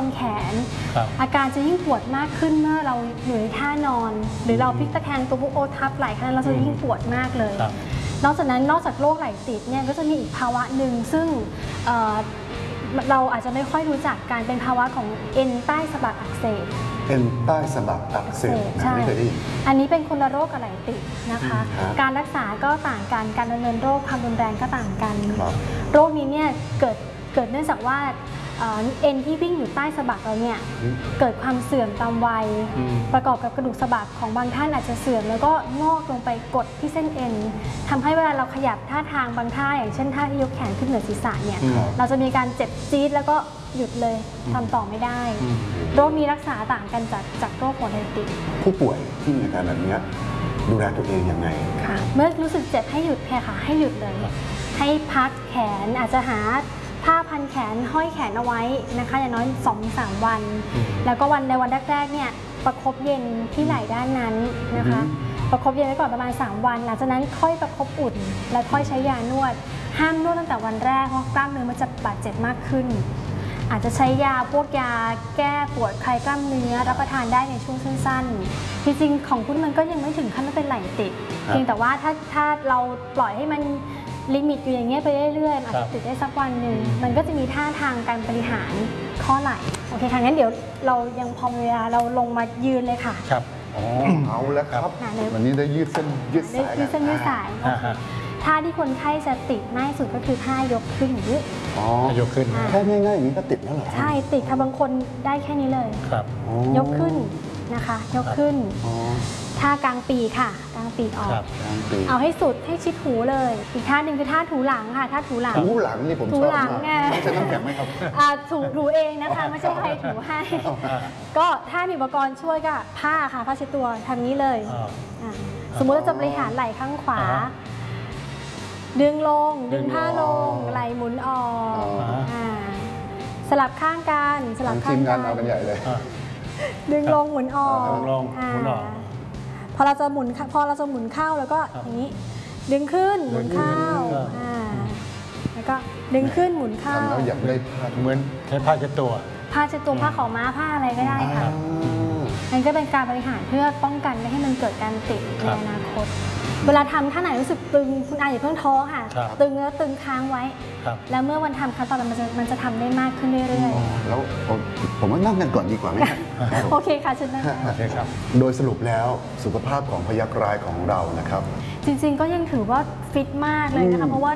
แขนอาการจะยิ่งปวดมากขึ้นเมื่อเราอยู่ในท่านอนหรือเราพลิกตะแคงตัวพวกโอทับไหล่ขนาดเราจะยิ่งปวดมากเลยนอกจากนั้นนอกจากโรคไหล่ติดเนี่ยก็จะมีอีกภาวะหนึ่งซึ่งเราอาจจะไม่ค่อยรู้จักการเป็นภาวะของเอ็นใต้สะบักอักเสบเอ็นใต้สะบักอักเสบไม่เคยได้ยินอันนี้เป็นคนละโรคกับไหล่ติดนะคะการรักษาก็ต่างกันการดำเนินโรคความรุนแรงก็ต่างกันโรคนี้เนี่ยเกิดเนื่องจากว่าเอ็นที่วิ่งอยู่ใต้สะบักเราเนี่ยเกิดความเสื่อมตามวัยประกอบกับกระดูกสะบักของบางท่านอาจจะเสื่อมแล้วก็งอกลงไปกดที่เส้นเอ็นทำให้เวลาเราขยับท่าทางบางท่าอย่างเช่นท่าที่ยกแขนขึ้นเหนือศีรษะเนี่ยเราจะมีการเจ็บจี๊ดแล้วก็หยุดเลยทำต่อไม่ได้โรคนี้รักษาต่างกันจากโรคหัวใจติดผู้ป่วยที่มีอาการแบบนี้ดูแลตัวเองยังไงเมื่อรู้สึกเจ็บให้หยุดค่ะให้หยุดเลยให้พักแขนอาจจะหาผ้าพันแขนห้อยแขนเอาไว้นะคะอย่างน้อย 2-3 วันแล้วก็ในวันแรกๆเนี่ยประคบเย็นที่ไหล่ด้านนั้นนะคะประคบเย็นไว้ก่อนประมาณ3 วันหลังจากนั้นค่อยประคบอุ่นแล้วค่อยใช้ยานวดห้ามนวดตั้งแต่วันแรกเพราะกล้ามเนื้อมันจะบาดเจ็บมากขึ้นอาจจะใช้พวกยาแก้ปวดคลายกล้ามเนื้อรับประทานได้ในช่วงสั้นๆจริงๆของคุณมันก็ยังไม่ถึงขั้นว่าเป็นไหล่ติดเพียงแต่ว่าถ้าเราปล่อยให้มันลิมิตอยู่อย่างเงี้ยไปเรื่อยๆอาจจะติดได้สักวันหนึ่งมันก็จะมีท่าทางการบริหารข้อไหล่โอเคค่ะงั้นเดี๋ยวเรายังพอเวลาเราลงมายืนเลยค่ะครับเอาแล้วครับวันนี้ได้ยืดเส้นยืดสายยืดเส้นยืดสายท่าที่คนไข้จะติดง่ายสุดก็คือท่ายกขึ้นอย่างนี้ยกขึ้นแค่ง่ายๆอย่างนี้ก็ติดแล้วเหรอใช่ติดค่ะบางคนได้แค่นี้เลยครับยกขึ้นนะคะยกขึ้นท่ากลางปีค่ะกลางปีออกเอาให้สุดให้ชิดหูเลยอีกท่าหนึ่งคือท่าถูหลังค่ะท่าถูหลังนี่ผมชอบมากใช้น้ำแข็งไหมครับถูเองนะคะไม่ใช่ใครถูให้ก็ถ้ามีอุปกรณ์ช่วยก็ผ้าค่ะผ้าเช็ดตัวทำนี้เลยสมมุติเราจะบริหารไหล่ข้างขวาดึงลงดึงผ้าลงไหล่หมุนออกสลับข้างกันสลับข้างกันเอากันใหญ่เลยดึงลงหมุนออกพอเราจะหมุนเข้าแล้วก็อย่างนี้ดึงขึ้นหมุนเข้าแล้วก็ดึงขึ้นหมุนเข้าแล้วอยากได้ผ้าเหมือนใช้ผ้าเช็ดตัวผ้าขาวม้าผ้าอะไรก็ได้ค่ะมันก็เป็นการบริหารเพื่อป้องกันไม่ให้มันเกิดการติดในอนาคตเวลาทำท่าไหนรู้สึกตึงคุณอาอย่าเพิ่งท้อค่ะตึงแล้วตึงค้างไว้แล้วเมื่อวันทำครั้งต่อไปมันจะทำได้มากขึ้นเรื่อยๆแล้วผมว่านั่งกันก่อนดีกว่าไหมโอเคค่ะเชิญนั่งโอเคครับโดยสรุปแล้วสุขภาพของพยัคฆ์ร้ายของเรานะครับจริงๆก็ยังถือว่าฟิตมากเลยนะคะเพราะว่า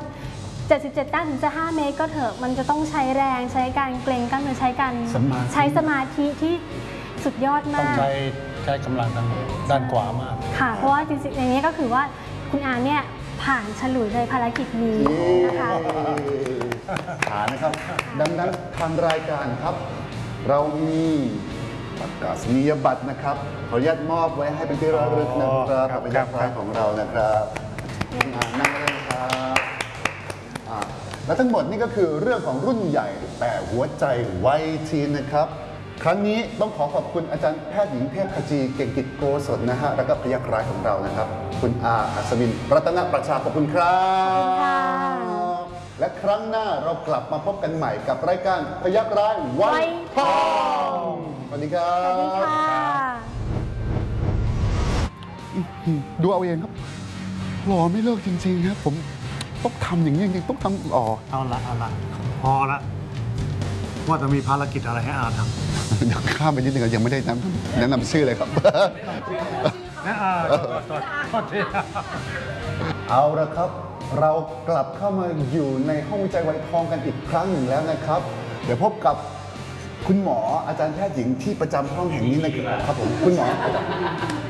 77 ต้านถึงจะ5 เมตรก็เถอะมันจะต้องใช้แรงใช้การเกร็งกล้ามเนื้อใช้สมาธิที่สุดยอดมากใช้กำลังทางด้านขวามากค่ะเพราะว่าจริงๆอย่างนี้ก็คือว่าคุณอาเนี่ยผ่านฉลุยเลยภารกิจนี้นะคะผ่านนะครับดังนั้นทางรายการครับเรามีประกาศนียบัตรนะครับขออนุญาตมอบไว้ให้เป็นที่ระลึกนะครับกับพยัคฆ์ร้ายของเรานะครับนั่งเลยครับและทั้งหมดนี่ก็คือเรื่องของรุ่นใหญ่แต่หัวใจวัยทีนนะครับครั้งนี้ต้องขอบคุณอาจารย์แพทย์หญิงเทพขจีเก่งกิจโกศลนะฮะแล้วก็พยัคฆ์ร้ายของเรานะครับคุณอาอัศวินรัตนประชาขอบคุณครับและครั้งหน้าเรากลับมาพบกันใหม่กับรายการพยัคฆ์ร้ายวัยทองสวัสดีครับสวัสดีค่ะดูเอาเองครับหล่อไม่เลิกจริงๆครับผมต้องทำอย่างนี้จริงๆต้องทำเอาละพอละว่าจะมีภารกิจอะไรให้อาทำยังข้ามไปนิดนึงยังไม่ได้แนะนำชื่อเลยครับเอาละครับเรากลับเข้ามาอยู่ในห้องวิจัยวัยทองกันอีกครั้งหนึ่งแล้วนะครับเดี๋ยวพบกับคุณหมออาจารย์แพทย์หญิงที่ประจำห้องแห่งนี้นะครับผมคุณหมอ